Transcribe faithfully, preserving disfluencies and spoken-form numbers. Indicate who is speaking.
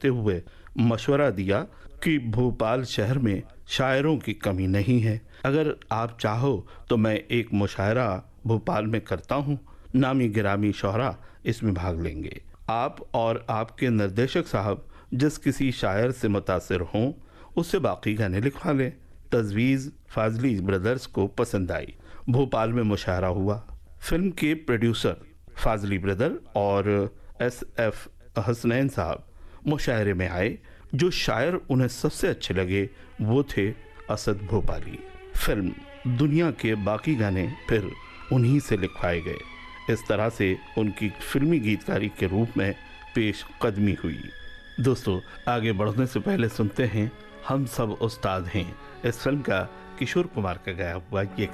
Speaker 1: करते हुए मशवरा दिया कि भोपाल शहर में शायरों की कमी नहीं है। अगर आप चाहो तो मैं एक मुशायरा भोपाल में करता हूँ, नामी गिरामी शोहरा इसमें भाग लेंगे। आप और आपके निर्देशक साहब जिस किसी शायर से मुतासिर हों उससे बाकी गाने लिखवा लें। तजवीज़ फाजली ब्रदर्स को पसंद आई। भोपाल में मुशायरा हुआ। फिल्म के प्रोड्यूसर फाजली ब्रदर और एस एफ हसनैन साहब मुशायरे में आए। जो शायर उन्हें सबसे अच्छे लगे वो थे असद भोपाली। फिल्म दुनिया के बाकी गाने फिर उन्हीं से लिखवाए गए। इस तरह से उनकी फिल्मी गीतकारी के रूप में पेश कदमी हुई। दोस्तों, आगे बढ़ने से पहले सुनते हैं हम सब उस्ताद हैं, इस फिल्म का किशोर कुमार का गाया हुआ ये